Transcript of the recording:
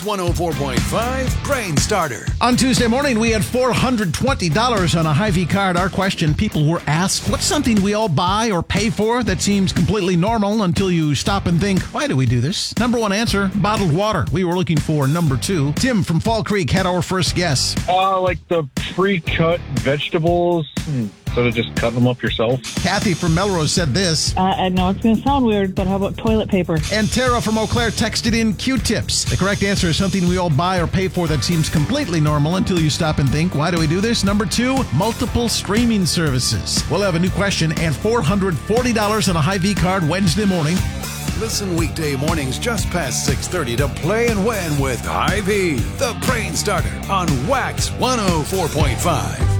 104.5 Brain Starter. On Tuesday morning, we had $420 on a Hy-Vee card. Our question, people were asked, what's something we all buy or pay for that seems completely normal until you stop and think, why do we do this? Number one answer, bottled water. We were looking for number two. Tim from Fall Creek had our first guess. Like the pre-cut vegetables, instead of just cutting them up yourself. Kathy from Melrose said this. I know it's going to sound weird, but how about toilet paper? And Tara from Eau Claire texted in Q-tips. The correct answer is something we all buy or pay for that seems completely normal until you stop and think, why do we do this? Number two, multiple streaming services. We'll have a new question and $440 on a Hy-Vee card Wednesday morning. Listen weekday mornings just past 6:30 to Play and Win with Hy-Vee, the Brain Starter on Wax 104.5.